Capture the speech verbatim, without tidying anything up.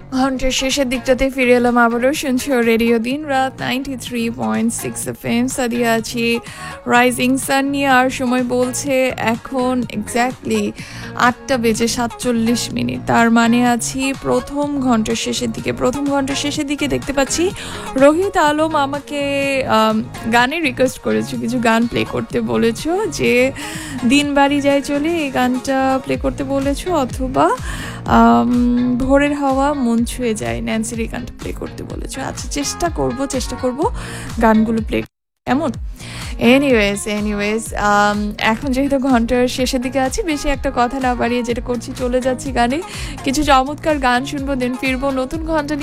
ঘন্টার শেষের দিকটাতে ফিরে এলাম আবারও। শুনছো রেডিও দিন রাত ninety three point six F M. Sadia আছি রাইজিং সান নিয়ে। আর সময় বলছে এখন এক্স্যাক্টলি আটটা বেজে সাতচল্লিশ মিনিট। তার মানে আছি প্রথম ঘন্টার শেষের দিকে। প্রথম ঘন্টার শেষের দিকে দেখতে পাচ্ছি রোহিত আলম আমাকে গানের রিকোয়েস্ট করেছো, কিছু গান প্লে করতে বলেছো, যে দিন বাড়ি যায় চলে এই গানটা প্লে করতে বলেছো, অথবা ভোরের হাওয়া মন ছুঁয়ে যায় ন্যান্সির এই গানটা প্লে করতে বলেছো। আচ্ছা, চেষ্টা করব চেষ্টা করব গানগুলো প্লে এমন। এনিওয়েজ এনিওয়েজ এখন যেহেতু ঘন্টার শেষের দিকে আছি, বেশি একটা কথা না বাড়িয়ে যেটা করছি চলে যাচ্ছি গানে। কিছু চমৎকার গান শুনবো, দেন ফিরবো নতুন ঘন্টা।